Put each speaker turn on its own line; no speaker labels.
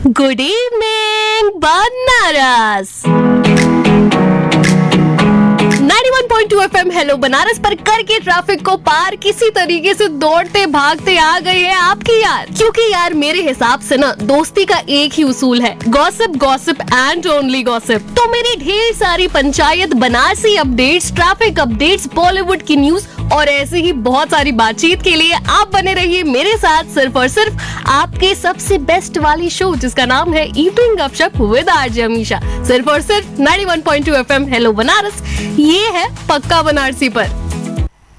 Good evening Banaras. 91.2 FM hello Banaras पर करके traffic को पार किसी तरीके से दौड़ते भागते आ गई है आपकी यार। क्योंकि यार मेरे हिसाब से ना दोस्ती का एक ही उसूल है, gossip gossip and only gossip. तो मेरी ढेर सारी panchayat Banarasi updates, traffic updates, Bollywood की न्यूज और ऐसे ही बहुत सारी बातचीत के लिए आप बने रहिए मेरे साथ सिर्फ और सिर्फ आपके सबसे बेस्ट वाली शो जिसका नाम है इवनिंग गपशप विद आरजे अमीशा, सिर्फ और सिर्फ 91.2 FM हेलो बनारस। ये है पक्का बनारसी पर।